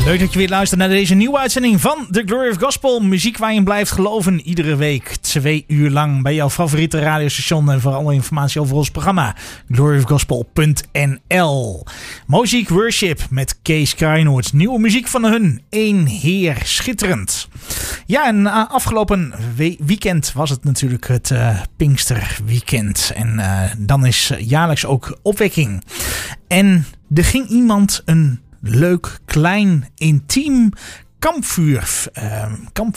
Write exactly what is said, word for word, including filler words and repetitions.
Leuk dat je weer luistert naar deze nieuwe uitzending van The Glory of Gospel. Muziek waar je in blijft geloven. Iedere week twee uur lang bij jouw favoriete radiostation. En voor alle informatie over ons programma glory of gospel punt n l. Moziek Worship met Kees Kraaienoord. Nieuwe muziek van hun. Eén Heer. Schitterend. Ja, en uh, afgelopen we- weekend was het natuurlijk het uh, Pinksterweekend. En uh, dan is uh, jaarlijks ook opwekking. En er ging iemand een leuk, klein, intiem kampvuur, uh, kamp